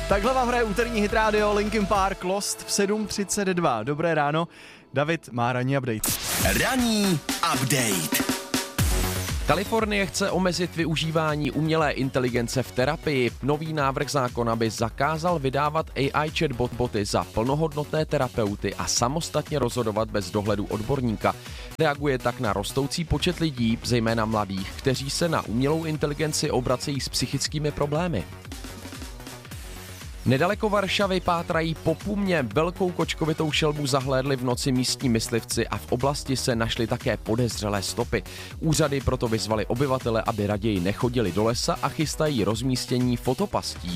Takhle vám hraje úterní hit rádio Linkin Park Lost v 7:32. Dobré ráno, David má ranní update. Ranní update. Kalifornie chce omezit využívání umělé inteligence v terapii. Nový návrh zákona by zakázal vydávat AI chatboty za plnohodnotné terapeuty a samostatně rozhodovat bez dohledu odborníka. Reaguje tak na rostoucí počet lidí, zejména mladých, kteří se na umělou inteligenci obracejí s psychickými problémy. Nedaleko Varšavy pátrají po pumě. Velkou kočkovitou šelmu zahlédli v noci místní myslivci a v oblasti se našly také podezřelé stopy. Úřady proto vyzvali obyvatele, aby raději nechodili do lesa a chystají rozmístění fotopastí.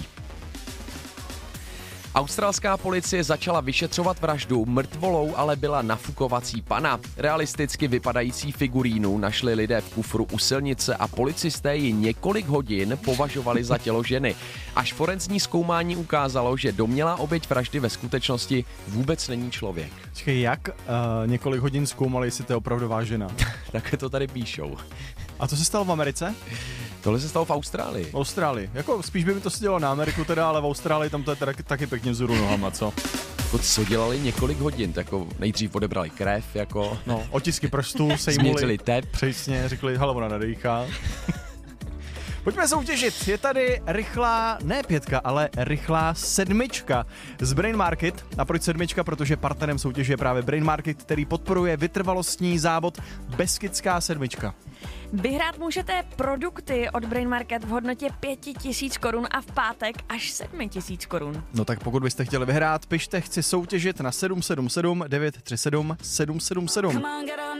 Australská policie začala vyšetřovat vraždu, mrtvolou ale byla nafukovací pana. Realisticky vypadající figurínu našli lidé v kufru u silnice a policisté ji několik hodin považovali za tělo ženy. Až forenzní zkoumání ukázalo, že domnělá oběť vraždy ve skutečnosti vůbec není člověk. Čekaj, jak několik hodin zkoumali, jestli to je opravdová žena? Tak to tady píšou. A to se stalo v Americe? Tohle se stalo v Austrálii. V Austrálii. Jako spíš by mi to se dělo na Ameriku teda, ale v Austrálii tam to je teda taky pěkně vzhůru nohama, co? Jako co dělali několik hodin, jako nejdřív odebrali krev, jako... No, otisky prstů, změřili tep. Přesně, řekli, hele, ona nedejchá. Pojďme soutěžit. Je tady rychlá, ne 5, ale rychlá 7 z Brain Market. A proč 7? Protože partnerem soutěže je právě Brain Market, který podporuje vytrvalostní závod Beskidská 7. Vyhrát můžete produkty od Brain Market v hodnotě 5 000 korun a v pátek až 7 000 korun. No tak pokud byste chtěli vyhrát, pište chci soutěžit na 777 937 777.